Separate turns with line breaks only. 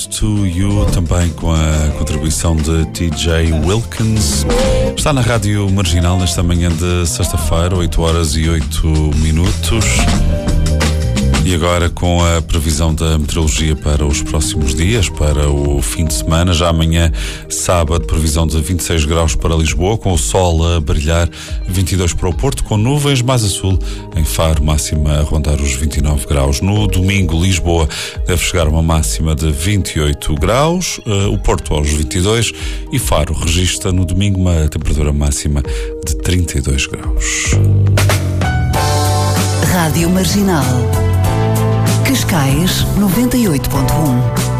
To You, também com a contribuição de TJ Wilkins. Está na Rádio Marginal nesta manhã de sexta-feira, 8h08. E agora com a previsão da meteorologia para os próximos dias, para o fim de semana. Já amanhã, sábado, previsão de 26 graus para Lisboa, com o sol a brilhar, 22 para o Porto, com nuvens mais a sul, em Faro, máxima a rondar os 29 graus. No domingo, Lisboa deve chegar a uma máxima de 28 graus, o Porto aos 22 e Faro registra no domingo uma temperatura máxima de 32 graus.
Rádio Marginal. Cascais 98.1.